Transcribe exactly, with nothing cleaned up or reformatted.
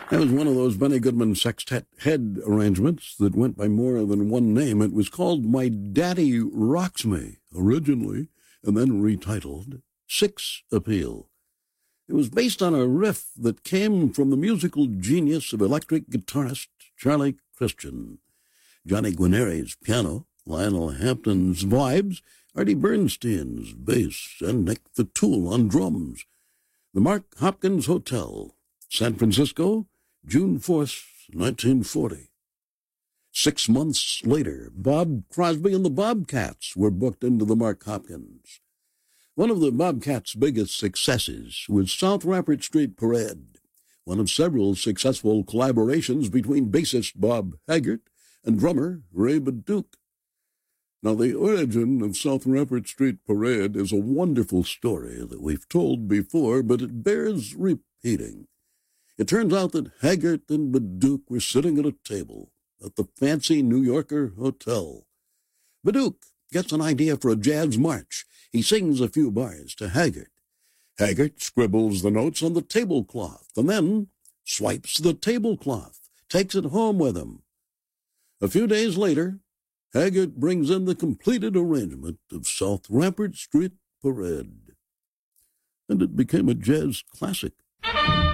That was one of those Benny Goodman sextet head arrangements that went by more than one name. It was called My Daddy Rocks Me, originally, and then retitled Six Appeal. It was based on a riff that came from the musical genius of electric guitarist Charlie Christian. Johnny Guarneri's piano, Lionel Hampton's vibes, Artie Bernstein's bass, and Nick the Tool on drums. The Mark Hopkins Hotel, San Francisco, June fourth, nineteen forty. Six months later, Bob Crosby and the Bobcats were booked into the Mark Hopkins. One of the Bobcats' biggest successes was South Rappert Street Parade, one of several successful collaborations between bassist Bob Haggart and drummer Ray Baduch. Now, the origin of South Rappert Street Parade is a wonderful story that we've told before, but it bears repeating. It turns out that Haggart and Baduch were sitting at a table at the fancy New Yorker hotel. Baduch gets an idea for a jazz march. He sings a few bars to Haggart. Haggart scribbles the notes on the tablecloth and then swipes the tablecloth, takes it home with him. A few days later, Haggart brings in the completed arrangement of South Rappert Street Parade, and it became a jazz classic.